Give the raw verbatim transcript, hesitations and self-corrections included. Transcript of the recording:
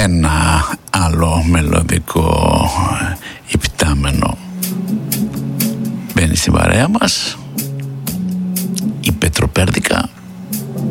ένα άλλο μελωδικό υπτάμενο μπαίνει στην παρέα μας, η Πετροπέρδικα.